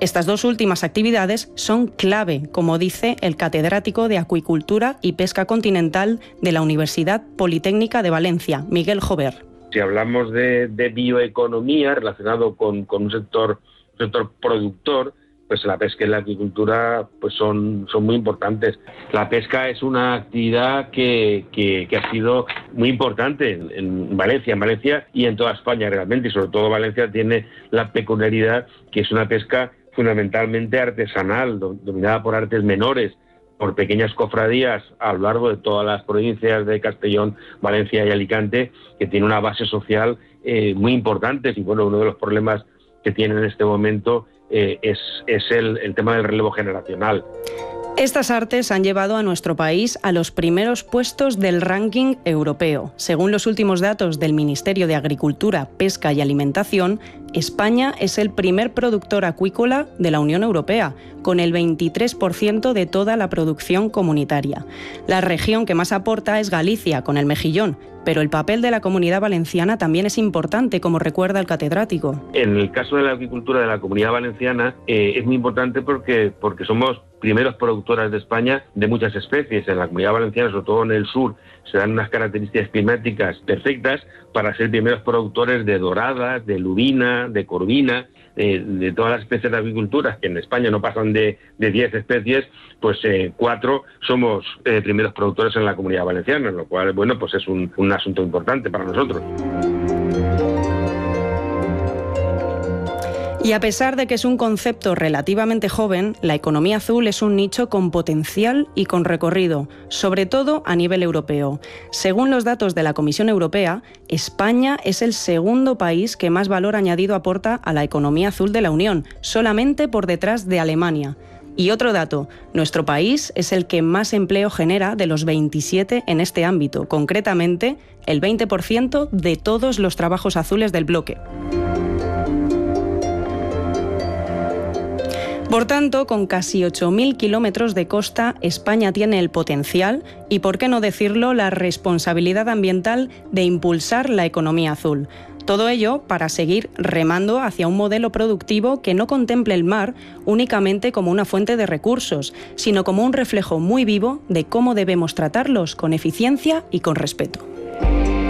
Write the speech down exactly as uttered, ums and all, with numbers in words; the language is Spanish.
Estas dos últimas actividades son clave, como dice el catedrático de Acuicultura y Pesca Continental de la Universidad Politécnica de Valencia, Miguel Jover. Si hablamos de, de bioeconomía relacionado con, con un sector, un sector productor, pues la pesca y la acuicultura pues son, son muy importantes. La pesca es una actividad que, que, que ha sido muy importante en, en Valencia, en Valencia y en toda España realmente, y sobre todo Valencia tiene la peculiaridad que es una pesca fundamentalmente artesanal, dominada por artes menores, por pequeñas cofradías a lo largo de todas las provincias de Castellón, Valencia y Alicante, que tiene una base social eh, muy importante. Y bueno, uno de los problemas que tiene en este momento eh, es, es el, el tema del relevo generacional. Estas artes han llevado a nuestro país a los primeros puestos del ranking europeo. Según los últimos datos del Ministerio de Agricultura, Pesca y Alimentación, España es el primer productor acuícola de la Unión Europea, con el veintitrés por ciento de toda la producción comunitaria. La región que más aporta es Galicia, con el mejillón, pero el papel de la Comunidad Valenciana también es importante, como recuerda el catedrático. En el caso de la acuicultura de la Comunidad Valenciana eh, es muy importante porque, porque somos primeros productoras de España de muchas especies. En la Comunidad Valenciana, sobre todo en el sur, se dan unas características climáticas perfectas para ser primeros productores de doradas, de lubina, de corvina, de, de todas las especies de acuicultura, que en España no pasan de, de diez especies, pues eh, cuatro somos eh, primeros productores en la Comunidad Valenciana, lo cual, bueno, pues es un, un asunto importante para nosotros. Y a pesar de que es un concepto relativamente joven, la economía azul es un nicho con potencial y con recorrido, sobre todo a nivel europeo. Según los datos de la Comisión Europea, España es el segundo país que más valor añadido aporta a la economía azul de la Unión, solamente por detrás de Alemania. Y otro dato, nuestro país es el que más empleo genera de los veintisiete en este ámbito, concretamente el veinte por ciento de todos los trabajos azules del bloque. Por tanto, con casi ocho mil kilómetros de costa, España tiene el potencial y, por qué no decirlo, la responsabilidad ambiental de impulsar la economía azul. Todo ello para seguir remando hacia un modelo productivo que no contemple el mar únicamente como una fuente de recursos, sino como un reflejo muy vivo de cómo debemos tratarlos con eficiencia y con respeto.